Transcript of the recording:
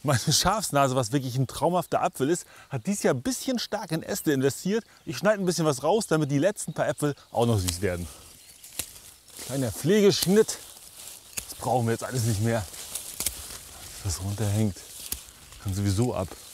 Meine Schafsnase, was wirklich ein traumhafter Apfel ist, hat dieses Jahr ein bisschen stark in Äste investiert. Ich schneide ein bisschen was raus, damit die letzten paar Äpfel auch noch süß werden. Kleiner Pflegeschnitt. Das brauchen wir jetzt alles nicht mehr. Das runterhängt, kann sowieso ab.